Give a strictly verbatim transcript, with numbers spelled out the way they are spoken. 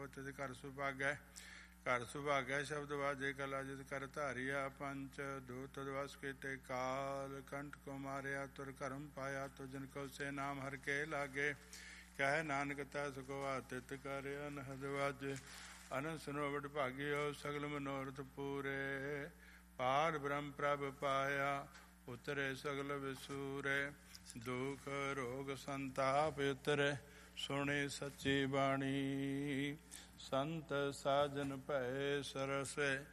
ਤਿਤ ਘਰ ਸੁਭਾਗੈ। ਘਰ ਸੁਭਾਗੈ ਸ਼ਬਦ ਵਾਜੇ ਕਲਾ ਜਿਤ ਕਰ ਧਾਰਿਆ। ਪੰਚ ਦੂਤ ਦਵਸ ਕੀਤੇ ਕਾਲ ਕੰਠ ਕੋ ਮਾਰਿਆ। ਤੁਰ ਕਰਮ ਪਾਇਆ ਤੁਜਨ ਕੋ ਸੇ ਨਾਮ ਹਰ ਕੇ ਲਾਗੇ। ਕਹਿ ਨਾਨਕ ਤੈ ਸੁਖੋ ਆਤਿਤ ਕਰ ਅਨਹਦ ਵਾਜੇ। ਅਨੰਦ ਸੁਨੋ ਵਡ ਭਾਗਿਓ ਸਗਲ ਮਨੋਰਥ ਪੂਰੇ। ਪਾਰ ਬ੍ਰਹਮ ਪ੍ਰਭ ਪਾਇਆ ਉਤਰੇ ਸਗਲ ਵਿਸੂਰੇ। ਦੁਖ ਰੋਗ ਸੰਤਾਪ ਉਤਰੇ ਸੁਣੀ ਸੱਚੀ ਬਾਣੀ। ਸੰਤ ਸਾਜਨ ਭੈ ਸਰਸੇ